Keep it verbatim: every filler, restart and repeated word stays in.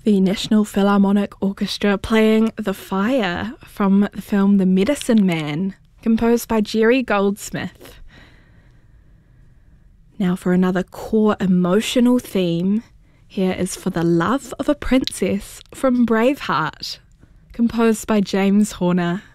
The National Philharmonic Orchestra playing The Fire from the film The Medicine Man, composed by Jerry Goldsmith. Now for another core emotional theme, here is For the Love of a Princess from Braveheart, composed by James Horner.